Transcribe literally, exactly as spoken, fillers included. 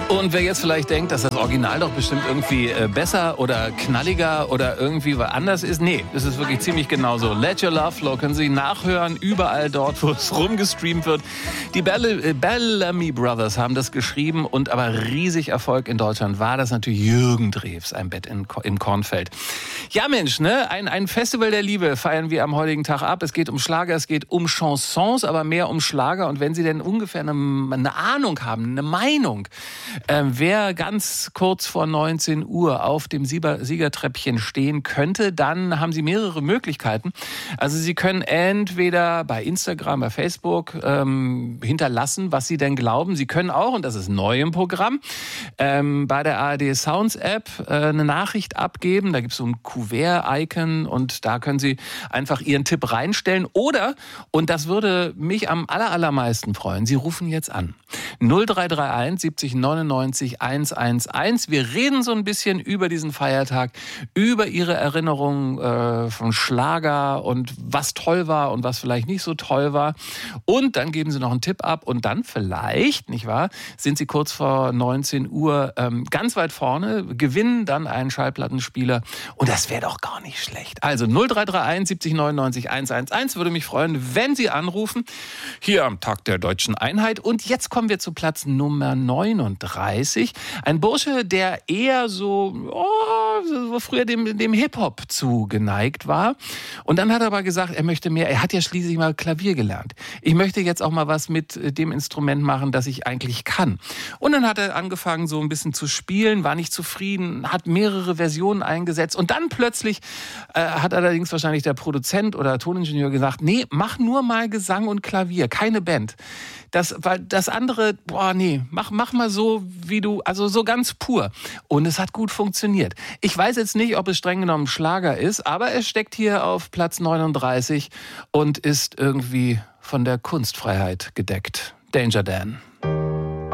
Und wer jetzt vielleicht denkt, dass das Original doch bestimmt irgendwie äh, besser oder knalliger oder irgendwie was anders ist, nee, es ist wirklich ziemlich genauso. Let Your Love Flow können Sie nachhören, überall dort, wo es rumgestreamt wird. Die Bell- äh, Bellamy Brothers haben das geschrieben und aber riesig Erfolg in Deutschland war das natürlich Jürgen Drews, ein Bett in, im Kornfeld. Ja Mensch, ne, ein, ein Festival der Liebe feiern wir am heutigen Tag ab. Es geht um Schlager, es geht um Chansons, aber mehr um Schlager. Und wenn Sie denn ungefähr eine, eine Ahnung haben, eine Meinung, Ähm, wer ganz kurz vor neunzehn Uhr auf dem Sieger- Siegertreppchen stehen könnte, dann haben Sie mehrere Möglichkeiten. Also Sie können entweder bei Instagram, bei Facebook ähm, hinterlassen, was Sie denn glauben. Sie können auch, und das ist neu im Programm, ähm, bei der A R D Sounds App äh, eine Nachricht abgeben. Da gibt es so ein Kuvert-Icon und da können Sie einfach Ihren Tipp reinstellen. Oder, und das würde mich am aller, allermeisten freuen, Sie rufen jetzt an. null drei drei eins siebzig neunundneunzig hundertelf. Wir reden so ein bisschen über diesen Feiertag, über Ihre Erinnerungen äh, von Schlager und was toll war und was vielleicht nicht so toll war. Und dann geben Sie noch einen Tipp ab und dann vielleicht, nicht wahr, sind Sie kurz vor neunzehn Uhr ähm, ganz weit vorne, gewinnen dann einen Schallplattenspieler und das wäre doch gar nicht schlecht. Also null drei drei eins siebzig neunundneunzig hundertelf, würde mich freuen, wenn Sie anrufen, hier am Tag der Deutschen Einheit. Und jetzt kommen wir zu Platz Nummer neununddreißig. Ein Bursche, der eher so, oh, so früher dem, dem Hip-Hop zugeneigt war. Und dann hat er aber gesagt, er möchte mehr. Er hat ja schließlich mal Klavier gelernt. Ich möchte jetzt auch mal was mit dem Instrument machen, das ich eigentlich kann. Und dann hat er angefangen, so ein bisschen zu spielen, war nicht zufrieden, hat mehrere Versionen eingesetzt. Und dann plötzlich äh, hat allerdings wahrscheinlich der Produzent oder Toningenieur gesagt, nee, mach nur mal Gesang und Klavier, keine Band. Das, weil das andere, boah, nee, mach, mach mal so, wie du, also so ganz pur. Und es hat gut funktioniert. Ich weiß jetzt nicht, ob es streng genommen Schlager ist, aber es steckt hier auf Platz neununddreißig und ist irgendwie von der Kunstfreiheit gedeckt. Danger Dan.